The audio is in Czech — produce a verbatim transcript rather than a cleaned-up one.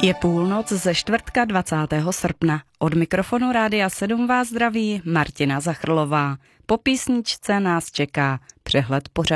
Je půlnoc ze čtvrtka dvacátého srpna. Od mikrofonu Rádia sedm vás zdraví Martina Zachrlová. Po písničce nás čeká přehled pořadu.